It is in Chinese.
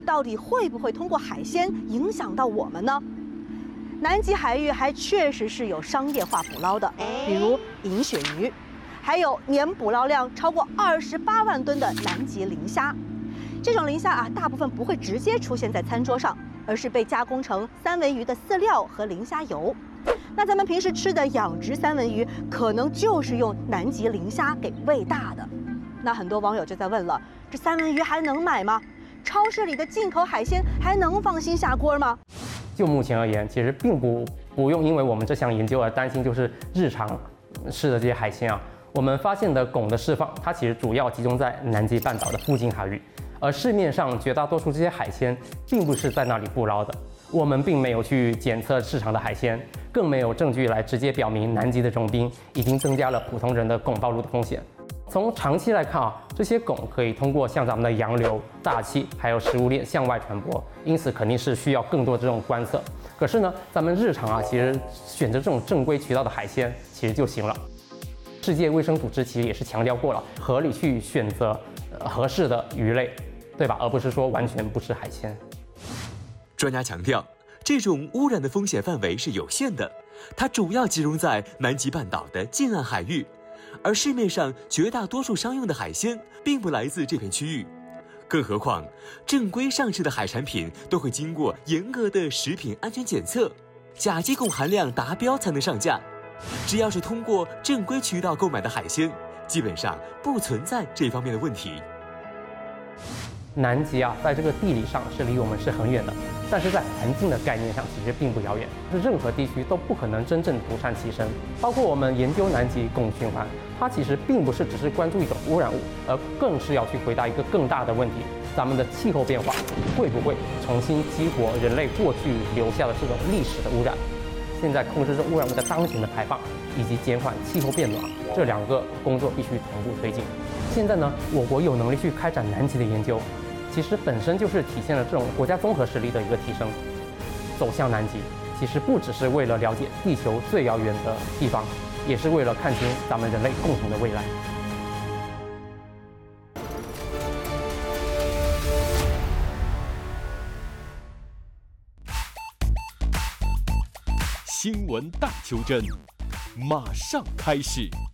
到底会不会通过海鲜影响到我们呢？南极海域还确实是有商业化捕捞的，比如银鳕鱼，还有年捕捞量超过28万吨的南极磷虾。这种磷虾啊，大部分不会直接出现在餐桌上，而是被加工成三文鱼的饲料和磷虾油。那咱们平时吃的养殖三文鱼，可能就是用南极磷虾给喂大的。那很多网友就在问了，这三文鱼还能买吗？超市里的进口海鲜还能放心下锅吗？ 就目前而言，其实并不用因为我们这项研究而担心，就是日常吃的这些海鲜啊。我们发现的汞的释放，它其实主要集中在南极半岛的附近海域，而市面上绝大多数这些海鲜并不是在那里捕捞的。我们并没有去检测市场的海鲜，更没有证据来直接表明南极的融冰已经增加了普通人的汞暴露的风险。从长期来看啊，这些汞可以通过像咱们的洋流、大气还有食物链向外传播，因此肯定是需要更多这种观测。可是呢，咱们日常啊，其实选择这种正规渠道的海鲜其实就行了。世界卫生组织其实也是强调过了，合理去选择合适的鱼类，对吧？而不是说完全不吃海鲜。 专家强调，这种污染的风险范围是有限的，它主要集中在南极半岛的近岸海域，而市面上绝大多数商用的海鲜并不来自这片区域。更何况，正规上市的海产品都会经过严格的食品安全检测，甲基汞含量达标才能上架。只要是通过正规渠道购买的海鲜，基本上不存在这方面的问题。 南极啊，在这个地理上是离我们是很远的，但是在环境的概念上其实并不遥远，是任何地区都不可能真正独善其身。包括我们研究南极汞循环，它其实并不是只是关注一种污染物，而更是要去回答一个更大的问题：咱们的气候变化会不会重新激活人类过去留下的这种历史的污染？现在控制这污染物的当前的排放，以及减缓气候变暖，这两个工作必须同步推进。现在呢，我国有能力去开展南极的研究，其实本身就是体现了这种国家综合实力的一个提升。走向南极，其实不只是为了了解地球最遥远的地方，也是为了看清咱们人类共同的未来。 新闻大求真，马上开始。